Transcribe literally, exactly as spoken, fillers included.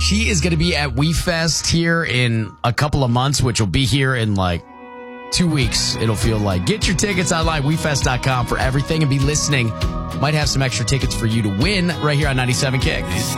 she is going to be at WeFest here in a couple of months, which will be here in like two weeks. It'll feel like. Get your tickets online, we fest dot com for everything, and be listening. Might have some extra tickets for you to win right here on ninety-seven Kick.